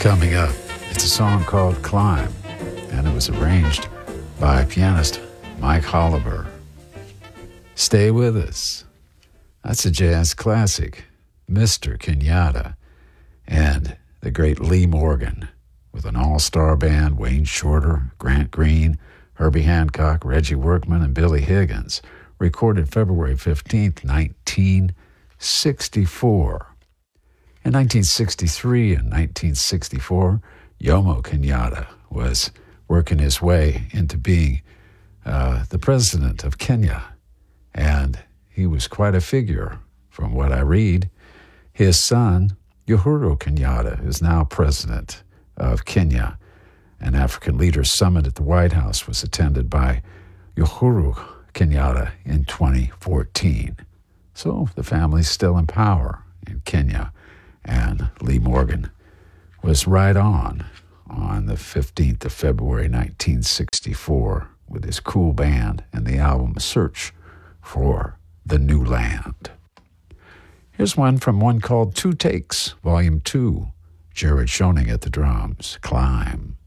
Coming up, it's a song called Climb, and it was arranged by pianist Mike Holliber. Stay with us. That's a jazz classic, Mr. Kenyatta, and the great Lee Morgan, with an all-star band, Wayne Shorter, Grant Green, Herbie Hancock, Reggie Workman, and Billy Higgins, recorded February 15th, 1964. In 1963 and 1964, Jomo Kenyatta was working his way into being the president of Kenya, and he was quite a figure from what I read. His son, Uhuru Kenyatta, is now president of Kenya. An African Leaders Summit at the White House was attended by Uhuru Kenyatta in 2014. So the family's still in power in Kenya. And Lee Morgan was right on the 15th of February, 1964, with his cool band and the album Search for the New Land. Here's one from one called Two Takes, Volume 2, Jared Schoening at the drums, Climb.